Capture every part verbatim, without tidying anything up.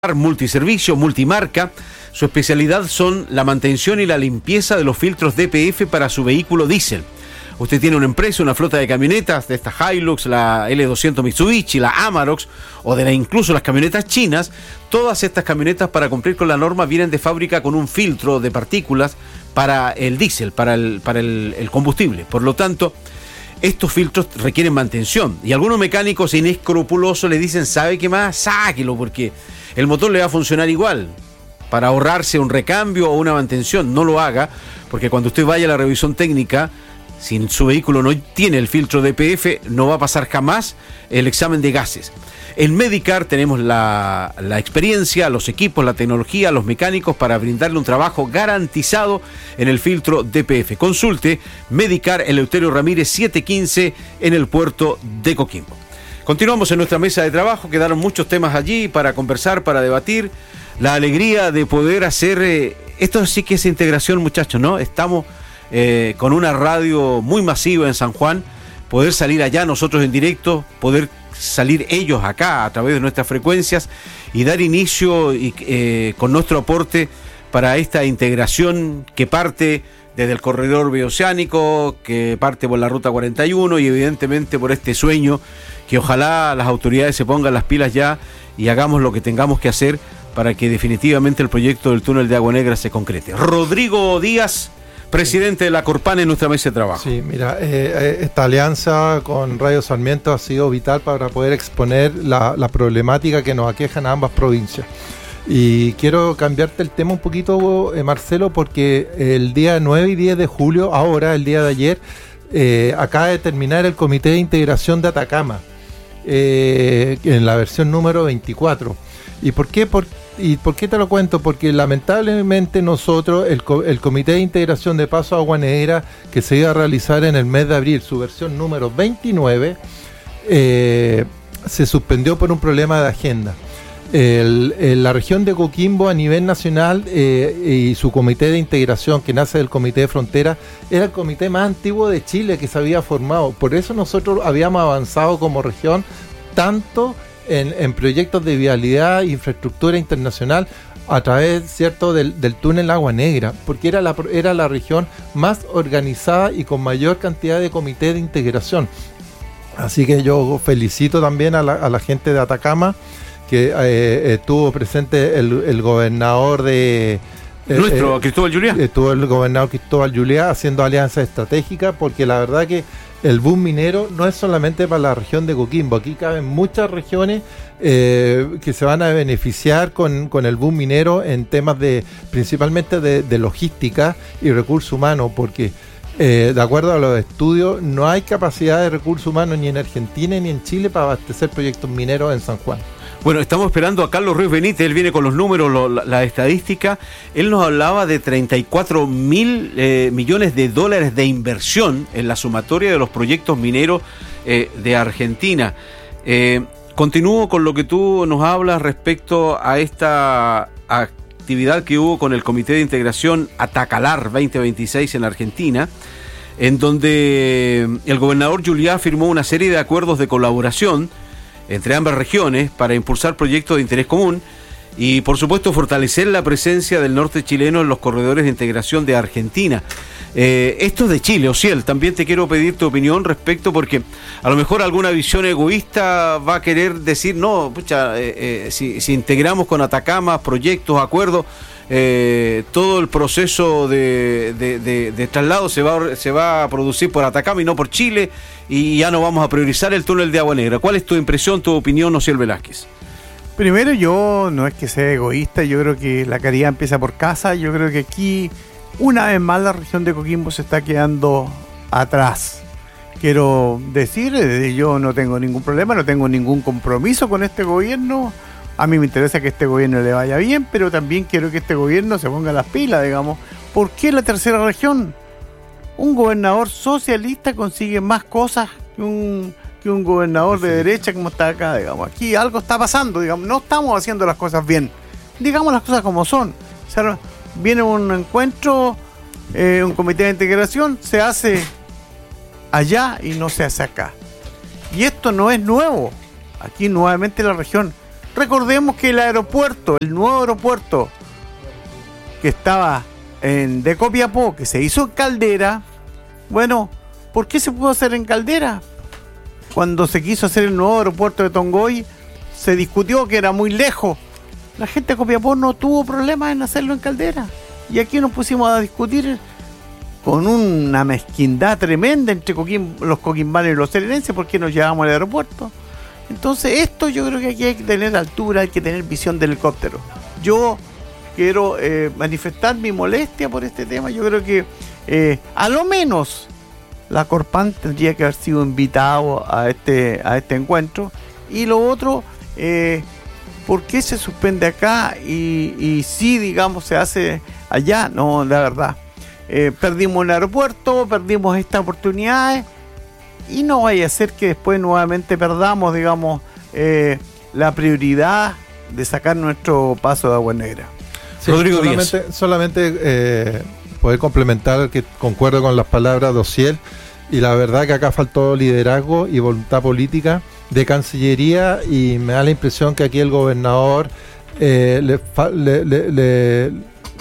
multiservicio, multimarca. Su especialidad son la mantención y la limpieza de los filtros D P F para su vehículo diésel. Usted tiene una empresa, una flota de camionetas, de esta Hilux, la L doscientos Mitsubishi, la Amarok, o de la, incluso las camionetas chinas. Todas estas camionetas, para cumplir con la norma, vienen de fábrica con un filtro de partículas para el diésel, para el, para el, el combustible. Por lo tanto, estos filtros requieren mantención. Y algunos mecánicos inescrupulosos le dicen, ¿sabe qué más? Sáquelo, porque el motor le va a funcionar igual. Para ahorrarse un recambio o una mantención, no lo haga, porque cuando usted vaya a la revisión técnica, si su vehículo no tiene el filtro D P F, no va a pasar jamás el examen de gases. En Medicar tenemos la, la experiencia, los equipos, la tecnología, los mecánicos para brindarle un trabajo garantizado en el filtro D P F. Consulte Medicar Eleuterio Ramírez setecientos quince en el puerto de Coquimbo. Continuamos en nuestra mesa de trabajo, quedaron muchos temas allí para conversar, para debatir. La alegría de poder hacer, eh, esto sí que es integración, muchachos, ¿no? Estamos eh, con una radio muy masiva en San Juan, poder salir allá nosotros en directo, poder salir ellos acá a través de nuestras frecuencias y dar inicio y, eh, con nuestro aporte para esta integración que parte desde el corredor bioceánico, que parte por la ruta cuarenta y uno y evidentemente por este sueño que ojalá las autoridades se pongan las pilas ya y hagamos lo que tengamos que hacer para que definitivamente el proyecto del túnel de Agua Negra se concrete. Rodrigo Díaz, presidente de la Corpan, en nuestra mesa de trabajo. Sí, mira, eh, esta alianza con Radio Sarmiento ha sido vital para poder exponer la, la problemática que nos aqueja en ambas provincias. Y quiero cambiarte el tema un poquito, eh, Marcelo, porque el día nueve y diez de julio, ahora, el día de ayer, eh, acaba de terminar el Comité de Integración de Atacama, eh, en la versión número veinticuatro. ¿Y por qué? Por, ¿Y por qué te lo cuento? Porque lamentablemente nosotros, el, el Comité de Integración de Paso a Agua Negra, que se iba a realizar en el mes de abril, su versión número veintinueve, eh, se suspendió por un problema de agenda. El, el, la región de Coquimbo a nivel nacional eh, y su comité de integración, que nace del Comité de Frontera, era el comité más antiguo de Chile que se había formado. Por eso nosotros habíamos avanzado como región tanto en, en proyectos de vialidad e infraestructura internacional a través, cierto, del, del túnel Agua Negra, porque era la, era la región más organizada y con mayor cantidad de comités de integración. Así que yo felicito también a la, a la gente de Atacama, que eh, estuvo presente el, el gobernador de... Eh, Nuestro, eh, Cristóbal Juliá. Estuvo el gobernador Cristóbal Juliá haciendo alianzas estratégicas, porque la verdad que el boom minero no es solamente para la región de Coquimbo. Aquí caben muchas regiones eh, que se van a beneficiar con, con el boom minero en temas de, principalmente de, de logística y recursos humanos, porque eh, de acuerdo a los estudios no hay capacidad de recursos humanos ni en Argentina ni en Chile para abastecer proyectos mineros en San Juan. Bueno, estamos esperando a Carlos Ruiz Benítez, él viene con los números, lo, la, la estadística. Él nos hablaba de treinta y cuatro mil eh, millones de dólares de inversión en la sumatoria de los proyectos mineros eh, de Argentina. Eh, continúo con lo que tú nos hablas respecto a esta actividad que hubo con el Comité de Integración Atacalar veinte veintiséis en Argentina, en donde el gobernador Juliá firmó una serie de acuerdos de colaboración entre ambas regiones para impulsar proyectos de interés común y, por supuesto, fortalecer la presencia del norte chileno en los corredores de integración de Argentina. Eh, esto es de Chile, Ociel, también te quiero pedir tu opinión respecto, porque a lo mejor alguna visión egoísta va a querer decir, no, pucha, eh, eh, si, si integramos con Atacama proyectos, acuerdos, eh, todo el proceso de, de, de, de traslado se va, se va a producir por Atacama y no por Chile, y ya no vamos a priorizar el túnel de Agua Negra. ¿Cuál es tu impresión, tu opinión, Ociel Velázquez? Primero, yo no es que sea egoísta, yo creo que la caridad empieza por casa. Yo creo que aquí, una vez más, la región de Coquimbo se está quedando atrás. Quiero decir, yo no tengo ningún problema, no tengo ningún compromiso con este gobierno. A mí me interesa que este gobierno le vaya bien, pero también quiero que este gobierno se ponga las pilas, digamos. ¿Por qué la tercera región? Un gobernador socialista consigue más cosas que un, que un gobernador de derecha como está acá, digamos. Aquí algo está pasando, digamos. No estamos haciendo las cosas bien. Digamos las cosas como son. O sea, viene un encuentro, eh, un comité de integración, se hace allá y no se hace acá. Y esto no es nuevo. Aquí nuevamente la región Recordemos que el aeropuerto, el nuevo aeropuerto que estaba en de Copiapó, que se hizo en Caldera, bueno, ¿por qué se pudo hacer en Caldera? Cuando se quiso hacer el nuevo aeropuerto de Tongoy, se discutió que era muy lejos. La gente de Copiapó no tuvo problemas en hacerlo en Caldera. Y aquí nos pusimos a discutir con una mezquindad tremenda entre Coquim, los coquimbanos y los serenenses, porque nos llevamos al aeropuerto. Entonces esto yo creo que aquí hay que tener altura, hay que tener visión de helicóptero. Yo quiero eh, manifestar mi molestia por este tema. Yo creo que eh, a lo menos la Corpan tendría que haber sido invitado a este, a este encuentro. Y lo otro, eh, ¿por qué se suspende acá y, y sí, digamos, se hace allá? No, la verdad. Eh, perdimos el aeropuerto, perdimos estas oportunidades y no vaya a ser que después nuevamente perdamos, digamos, eh, la prioridad de sacar nuestro paso de Agua Negra. Sí, Rodrigo solamente, Díaz. Solamente eh, poder complementar que concuerdo con las palabras de Ociel, y la verdad que acá faltó liderazgo y voluntad política de Cancillería, y me da la impresión que aquí el gobernador eh, le, le, le, le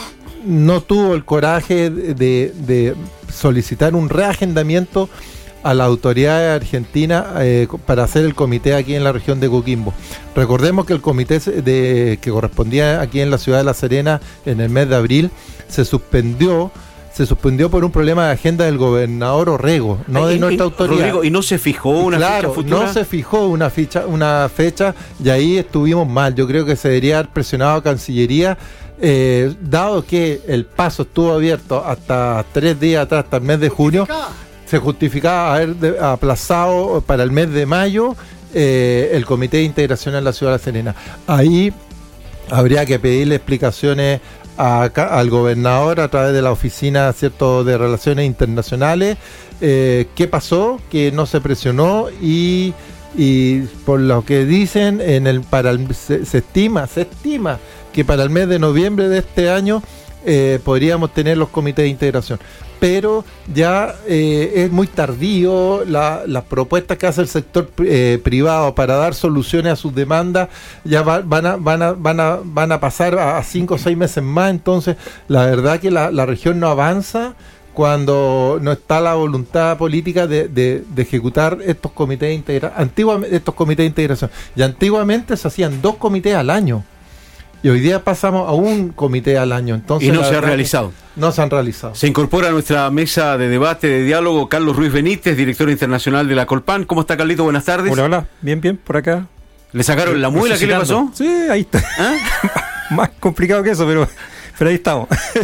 no tuvo el coraje de, de solicitar un reagendamiento a la autoridad argentina eh, para hacer el comité aquí en la región de Coquimbo. Recordemos que el comité de, que correspondía aquí en la ciudad de La Serena en el mes de abril se suspendió se suspendió por un problema de agenda del gobernador Orrego, no de y, nuestra y, autoridad. Rodrigo, ¿y no se fijó una claro, fecha futura? No se fijó una fecha, una fecha y ahí estuvimos mal. Yo creo que se debería haber presionado a Cancillería. Eh, dado que el paso estuvo abierto hasta tres días atrás, hasta el mes de junio, se justificaba haber de, aplazado para el mes de mayo eh, el Comité de Integración en la Ciudad de La Serena. Ahí habría que pedirle explicaciones a, al gobernador a través de la Oficina, ¿cierto?, de Relaciones Internacionales, eh, qué pasó, que no se presionó y, y por lo que dicen, en el para el, se, se estima, se estima que para el mes de noviembre de este año eh, podríamos tener los comités de integración. Pero ya eh, es muy tardío la, las propuestas que hace el sector eh, privado para dar soluciones a sus demandas, ya va, van, a, van, a, van, a, van a pasar a, a cinco o seis meses más. Entonces la verdad que la, la región no avanza cuando no está la voluntad política de, de, de ejecutar estos comités de integración. Antiguamente, estos comités de integración. Y antiguamente se hacían dos comités al año. Y hoy día pasamos a un comité al año. Entonces, y no se ha realizado. No se han realizado. Se incorpora a nuestra mesa de debate, de diálogo, Carlos Ruiz Benítez, director internacional de la Colpan. ¿Cómo está, Carlito? Buenas tardes. Hola, hola. Bien, bien, por acá. ¿Le sacaron la muela? ¿Qué le pasó? Sí, ahí está. ¿Ah? Más complicado que eso, pero, pero ahí estamos.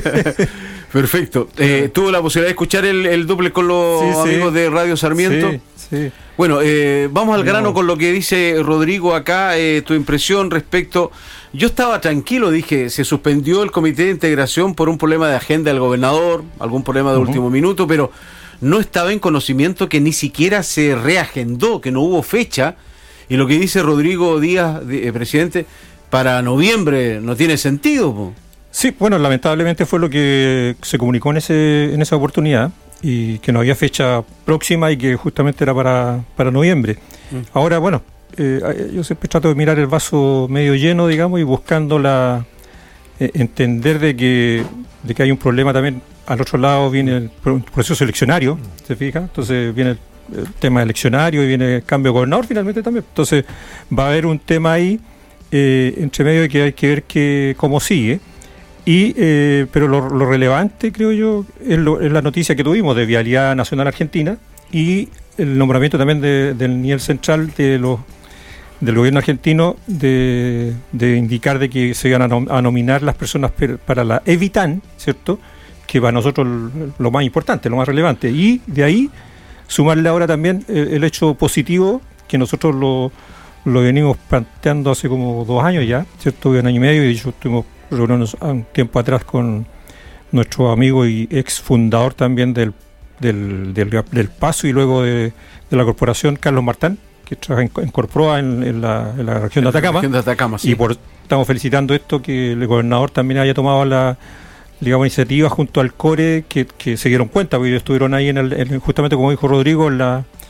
Perfecto. Eh, ¿Tuvo la posibilidad de escuchar el, el doble con los sí, amigos sí. de Radio Sarmiento? Sí, sí. Bueno, eh, vamos al grano no. con lo que dice Rodrigo acá, eh, tu impresión respecto... Yo estaba tranquilo, dije, se suspendió el comité de integración por un problema de agenda del gobernador, algún problema de uh-huh. último minuto, pero no estaba en conocimiento que ni siquiera se reagendó, que no hubo fecha, y lo que dice Rodrigo Díaz, eh, presidente, para noviembre no tiene sentido, po. Sí, bueno, lamentablemente fue lo que se comunicó en ese en esa oportunidad, y que no había fecha próxima y que justamente era para, para noviembre. Uh-huh. Ahora, bueno, Eh, yo siempre trato de mirar el vaso medio lleno, digamos, y buscando la eh, entender de que de que hay un problema también. Al otro lado viene el proceso eleccionario, ¿se fija? Entonces viene el, el tema eleccionario y viene el cambio de gobernador finalmente también. Entonces va a haber un tema ahí eh, entre medio de que hay que ver que cómo sigue. Y eh, pero lo, lo relevante, creo yo, es, lo, es la noticia que tuvimos de Vialidad Nacional Argentina y el nombramiento también de, del nivel central de los del gobierno argentino de, de indicar de que se iban a, nom- a nominar las personas per, para la Evitan, ¿cierto? Que para nosotros lo más importante, lo más relevante. Y de ahí sumarle ahora también el, el hecho positivo que nosotros lo, lo venimos planteando hace como dos años ya, ¿cierto? Un año y medio, y yo estuvimos reunidos un tiempo atrás con nuestro amigo y ex fundador también del, del, del, del Paso y luego de, de la corporación, Carlos Martán, que trabaja en, en Corproa en, en, la, en la región de Atacama, región de Atacama sí. Y por, estamos felicitando esto, que el gobernador también haya tomado la, digamos, iniciativa junto al CORE, que, que se dieron cuenta, porque ellos estuvieron ahí en el, en, justamente como dijo Rodrigo, en la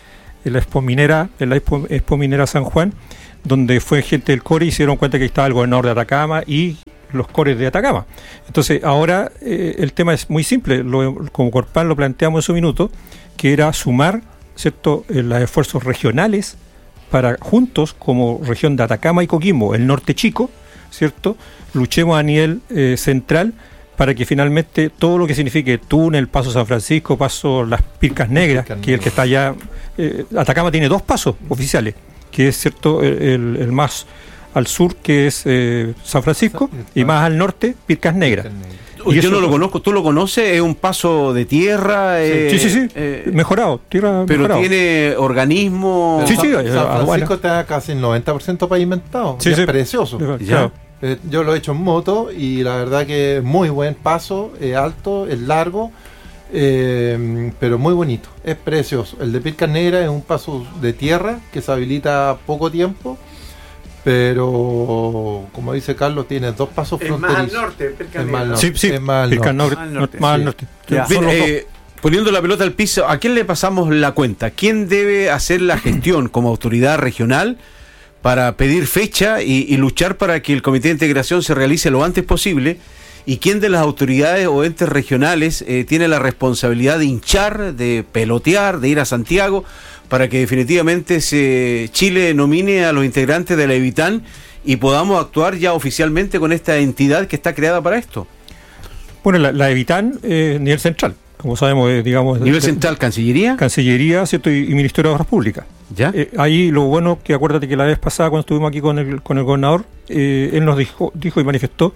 en la Expo Minera, en la Expo, Expo Minera San Juan, donde fue gente del Core y se dieron cuenta que estaba el gobernador de Atacama y los cores de Atacama. Entonces ahora eh, el tema es muy simple, lo, como Corpan lo planteamos en su minuto, que era sumar, ¿cierto?, eh, los esfuerzos regionales para juntos, como región de Atacama y Coquimbo, el norte chico, ¿cierto?, luchemos a nivel eh, central para que finalmente todo lo que signifique túnel, Paso San Francisco, Paso Las Pircas Negras, Pircas que es el que está allá, eh, Atacama tiene dos pasos oficiales, que es, cierto, el, el, el más al sur, que es eh, San Francisco, y más al norte, Pircas Negras. Y yo eso, no lo conozco, ¿tú lo conoces? ¿Es un paso de tierra? Eh, sí, sí, sí, eh, mejorado, tierra pero mejorado. ¿Tiene organismo? Sí, sí, San, San Francisco bueno. está casi el noventa por ciento pavimentado, sí, y sí. es precioso. ¿Ya? Eh, yo lo he hecho en moto y la verdad que es muy buen paso, es alto, es largo, eh, pero muy bonito, es precioso. El de Pircas Negras es un paso de tierra que se habilita poco tiempo, pero como dice Carlos, tiene dos pasos es fronterizos. Más al norte, Pircas Negras. Negras. Sí, sí, es más al Pircas norte. norte, norte, más al norte. Bien, eh, poniendo la pelota al piso, ¿a quién le pasamos la cuenta? ¿Quién debe hacer la gestión como autoridad regional para pedir fecha y, y luchar para que el Comité de Integración se realice lo antes posible? ¿Y quién de las autoridades o entes regionales eh, tiene la responsabilidad de hinchar, de pelotear, de ir a Santiago, para que definitivamente se, Chile nomine a los integrantes de la Evitan y podamos actuar ya oficialmente con esta entidad que está creada para esto? Bueno, la, la Evitan es eh, nivel central, como sabemos, eh, digamos... ¿Nivel central, Cancillería? Cancillería, ¿cierto? Y, y Ministerio de Obras Públicas. ¿Ya? Eh, ahí lo bueno, que acuérdate que la vez pasada cuando estuvimos aquí con el, con el gobernador, eh, él nos dijo, dijo y manifestó,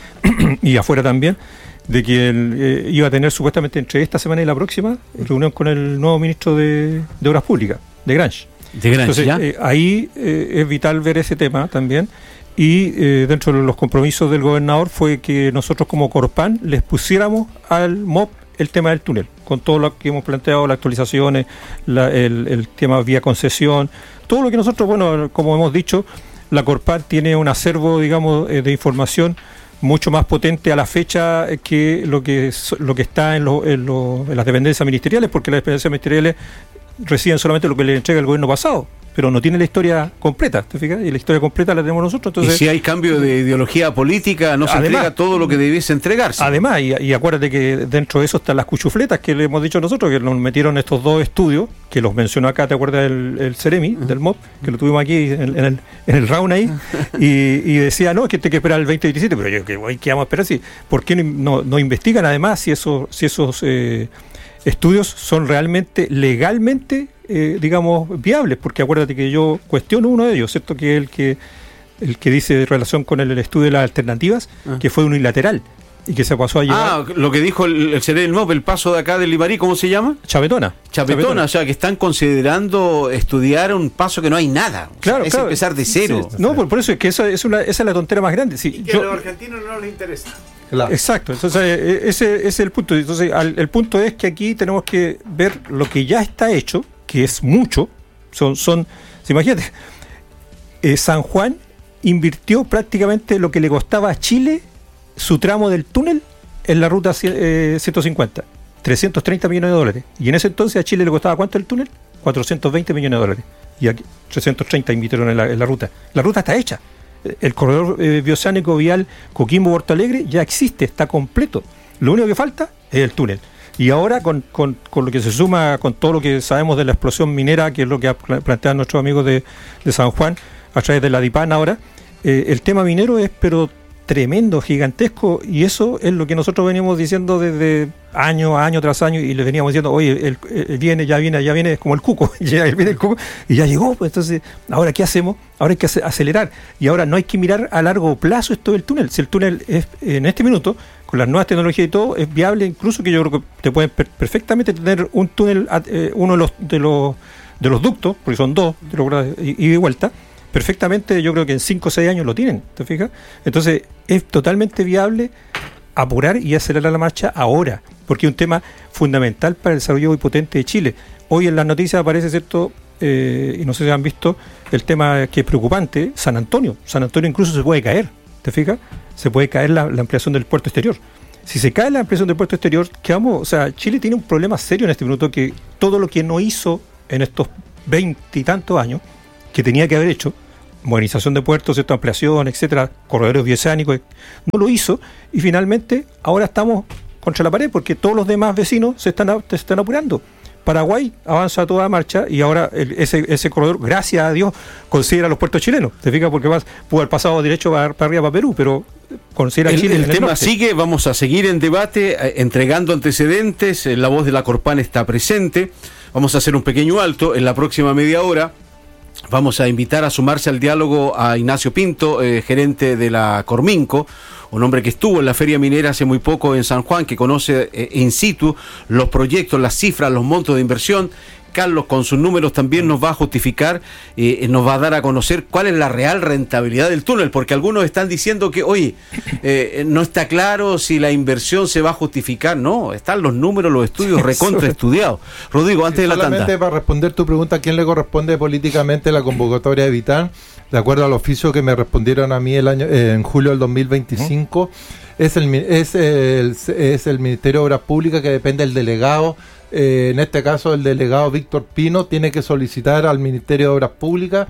y afuera también, de que él eh, iba a tener supuestamente entre esta semana y la próxima reunión con el nuevo ministro de, de Obras Públicas, de Grange. De Grange, Entonces, ¿ya? Eh, ahí eh, es vital ver ese tema también. Y eh, dentro de los compromisos del gobernador fue que nosotros como Corpan les pusiéramos al M O P el tema del túnel, con todo lo que hemos planteado, las actualizaciones, la, el, el tema vía concesión, todo lo que nosotros, bueno, como hemos dicho, la Corpan tiene un acervo, digamos, eh, de información mucho más potente a la fecha que lo que lo que está en, lo, en, lo, en las dependencias ministeriales, porque las dependencias ministeriales reciben solamente lo que le entrega el gobierno pasado, pero no tiene la historia completa, ¿te fijas? Y la historia completa la tenemos nosotros. Entonces, y si hay cambio de ideología política, no se además, entrega todo lo que debiese entregarse. Además, y, y acuérdate que dentro de eso están las cuchufletas que le hemos dicho nosotros, que nos metieron estos dos estudios, que los mencionó acá, ¿te acuerdas el, el Ceremi, uh-huh. del M O P, que lo tuvimos aquí en, en, el, en el round ahí, y, y decía, no, es que hay que esperar el veinte veintisiete, pero yo, ¿qué, qué vamos a esperar? Sí, ¿por qué no, no, no investigan además si, eso, si esos eh, estudios son realmente, legalmente, Eh, digamos, viables? Porque acuérdate que yo cuestiono uno de ellos, ¿cierto? Que es el que el que dice en relación con el, el estudio de las alternativas, ah. que fue unilateral y que se pasó a llevar. Ah, lo que dijo el, el C D del M O P, el paso de acá del Limarí, ¿cómo se llama? Chavetona. Chavetona, Chavetona, o sea, que están considerando estudiar un paso que no hay nada. Claro, o sea, es claro. empezar de cero. Sí, no, por, por eso es que eso es una, esa es la tontera más grande. Sí, y que yo, a los argentinos no les interesa. Claro. Exacto, entonces ese, ese es el punto. Entonces, al, el punto es que aquí tenemos que ver lo que ya está hecho, que es mucho. Son, son, imagínate, eh, San Juan invirtió prácticamente lo que le costaba a Chile su tramo del túnel en la ruta eh, ciento cincuenta, trescientos treinta millones de dólares. Y en ese entonces a Chile le costaba ¿cuánto el túnel? cuatrocientos veinte millones de dólares. Y aquí trescientos treinta invirtieron en la, en la ruta. La ruta está hecha. El corredor eh, bioceánico vial Coquimbo-Puerto Alegre ya existe, está completo. Lo único que falta es el túnel. Y ahora con, con, con lo que se suma, con todo lo que sabemos de la explosión minera, que es lo que plantean nuestros amigos de, de San Juan, a través de la DIPAN ahora, eh, el tema minero es pero tremendo, gigantesco, y eso es lo que nosotros venimos diciendo desde año a año tras año, y le veníamos diciendo, oye, el, el viene, ya viene, ya viene, es como el cuco, ya viene el cuco, y ya llegó, pues entonces, ahora ¿qué hacemos? Ahora hay que acelerar, y ahora no hay que mirar a largo plazo esto del túnel, si el túnel es, en este minuto, con las nuevas tecnologías y todo, es viable, incluso que yo creo que te pueden per- perfectamente tener un túnel, eh, uno de los, de los de los ductos, porque son dos, de los, y, y de vuelta, perfectamente, yo creo que en cinco o seis años lo tienen, ¿te fijas? Entonces, es totalmente viable apurar y acelerar la marcha ahora, porque es un tema fundamental para el desarrollo y potente de Chile. Hoy en las noticias aparece, ¿cierto? Eh, y no sé si han visto el tema que es preocupante, San Antonio. San Antonio incluso se puede caer, ¿te fijas? Se puede caer la, la ampliación del puerto exterior. Si se cae la ampliación del puerto exterior, ¿qué vamos? O sea, Chile tiene un problema serio en este minuto, que todo lo que no hizo en estos veintitantos años que tenía que haber hecho, modernización de puertos, ¿cierto? Ampliación, etcétera, corredores bioceánicos, no lo hizo, y finalmente ahora estamos contra la pared porque todos los demás vecinos se están, se están apurando. Paraguay avanza a toda marcha y ahora el, ese, ese corredor, gracias a Dios, considera los puertos chilenos. ¿Te fijas? Porque vas, pudo haber pasado derecho para, para arriba, para Perú, pero considera el, Chile. El en tema el sigue, vamos a seguir en debate, eh, entregando antecedentes. Eh, la voz de la Corpan está presente. Vamos a hacer un pequeño alto. En la próxima media hora vamos a invitar a sumarse al diálogo a Ignacio Pinto, eh, gerente de la Corminco, un hombre que estuvo en la feria minera hace muy poco en San Juan, que conoce eh, in situ los proyectos, las cifras, los montos de inversión. Carlos, con sus números, también nos va a justificar, eh, nos va a dar a conocer cuál es la real rentabilidad del túnel, porque algunos están diciendo que, oye, eh, no está claro si la inversión se va a justificar. No, están los números, los estudios recontra estudiados. Rodrigo, antes sí, de la tanda. Solamente para responder tu pregunta, ¿a quién le corresponde políticamente la convocatoria de Vital? De acuerdo al oficio que me respondieron a mí el año eh, en julio del dos mil veinticinco, ¿Mm? es, el, es, el, es el Ministerio de Obras Públicas, que depende del delegado. Eh, en este caso, el delegado Víctor Pino tiene que solicitar al Ministerio de Obras Públicas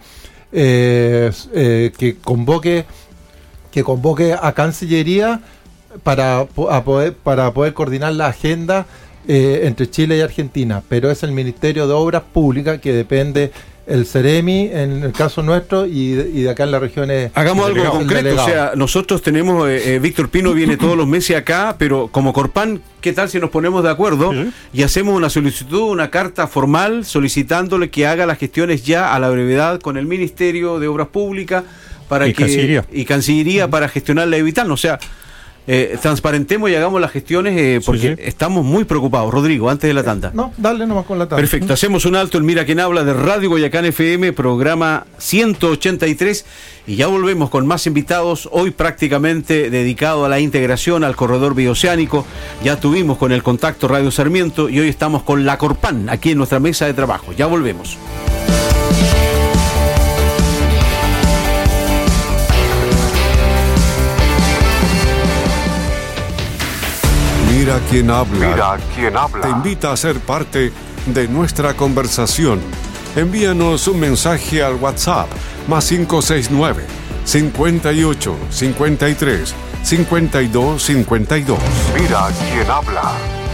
eh, eh, que convoque que convoque a Cancillería para, a poder, para poder coordinar la agenda eh, entre Chile y Argentina, pero es el Ministerio de Obras Públicas, que depende el Ceremi en el caso nuestro, y de, y de acá en la región es hagamos algo delegado, concreto, o sea, nosotros tenemos, eh, eh, Víctor Pino viene todos los meses acá, pero como Corpan, ¿qué tal si nos ponemos de acuerdo sí. y hacemos una solicitud, una carta formal solicitándole que haga las gestiones ya a la brevedad con el Ministerio de Obras Públicas para y que Cancillería. y Cancillería uh-huh. para gestionar la Vital? O sea, Eh, transparentemos y hagamos las gestiones eh, porque sí, sí. estamos muy preocupados. Rodrigo, antes de la tanda. No, dale nomás con la tanda. Perfecto, hacemos un alto en Mira Quién Habla de Radio Guayacán F M, programa ciento ochenta y tres, y ya volvemos con más invitados, hoy prácticamente dedicado a la integración al corredor bioceánico. Ya tuvimos con el Contacto Radio Sarmiento y hoy estamos con la Corpan aquí en nuestra mesa de trabajo. Ya volvemos. Mira Quién Habla. Mira Quién Habla. Te invita a ser parte de nuestra conversación. Envíanos un mensaje al WhatsApp más cinco seis nueve, cincuenta y ocho, cincuenta y tres, cincuenta y dos, cincuenta y dos. Mira Quién Habla.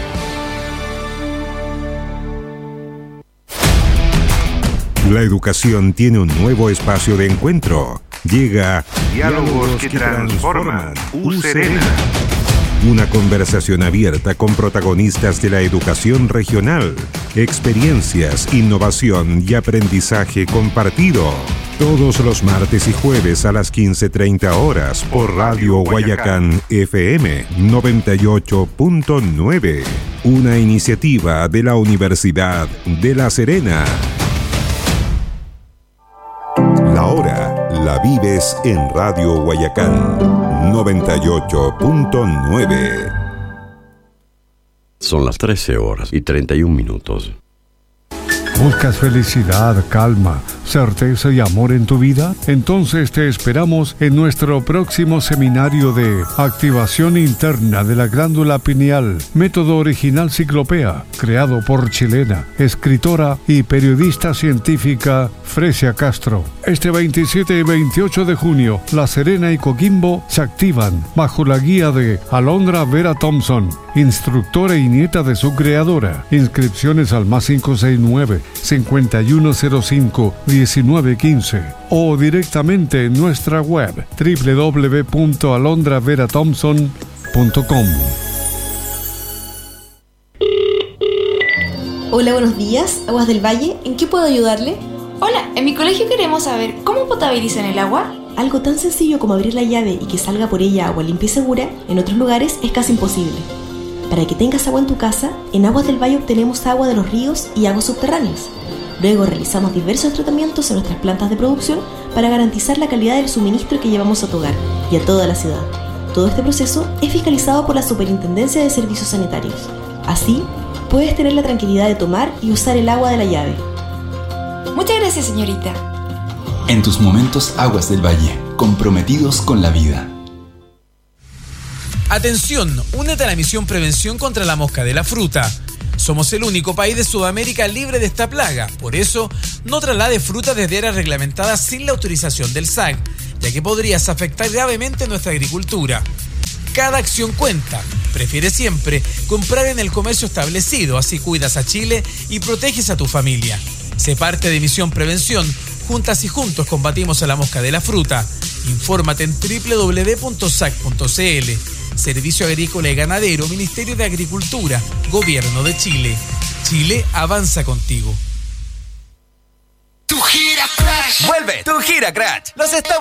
La educación tiene un nuevo espacio de encuentro. Llega Diálogos, Diálogos que, que transforman. U Serena. Una conversación abierta con protagonistas de la educación regional, experiencias, innovación y aprendizaje compartido. Todos los martes y jueves a las quince treinta horas por Radio Guayacán F M noventa y ocho punto nueve. Una iniciativa de la Universidad de La Serena. La hora la vives en Radio Guayacán noventa y ocho punto nueve. Son las trece horas y treinta y un minutos. ¿Buscas felicidad, calma, certeza y amor en tu vida? Entonces te esperamos en nuestro próximo seminario de activación interna de la glándula pineal, método original Ciclopea, creado por chilena, escritora y periodista científica Fresia Castro. Este veintisiete y veintiocho de junio, La Serena y Coquimbo se activan bajo la guía de Alondra Vera Thompson, instructora y nieta de su creadora. Inscripciones al más cinco seis nueve, cincuenta y uno cero cinco, diecinueve quince o directamente en nuestra web doble u doble u doble u punto alondra vera thompson punto com. Hola, buenos días. Aguas del Valle, ¿en qué puedo ayudarle? Hola, en mi colegio queremos saber cómo potabilizan el agua. Algo tan sencillo como abrir la llave y que salga por ella agua limpia y segura, en otros lugares es casi imposible. Para que tengas agua en tu casa, en Aguas del Valle obtenemos agua de los ríos y aguas subterráneas. Luego realizamos diversos tratamientos en nuestras plantas de producción para garantizar la calidad del suministro que llevamos a tu hogar y a toda la ciudad. Todo este proceso es fiscalizado por la Superintendencia de Servicios Sanitarios. Así, puedes tener la tranquilidad de tomar y usar el agua de la llave. Muchas gracias, señorita. En tus momentos, Aguas del Valle, comprometidos con la vida. Atención, únete a la misión Prevención contra la Mosca de la Fruta. Somos el único país de Sudamérica libre de esta plaga. Por eso, no traslade fruta desde áreas reglamentadas sin la autorización del S A C, ya que podrías afectar gravemente nuestra agricultura. Cada acción cuenta. Prefiere siempre comprar en el comercio establecido, así cuidas a Chile y proteges a tu familia. Sé parte de Misión Prevención. Juntas y juntos combatimos a la mosca de la fruta. Infórmate en doble u doble u doble u punto s a c punto c l. Servicio Agrícola y Ganadero, Ministerio de Agricultura, Gobierno de Chile. Chile avanza contigo. Tu gira crash. Vuelve tu gira crash. Los estamos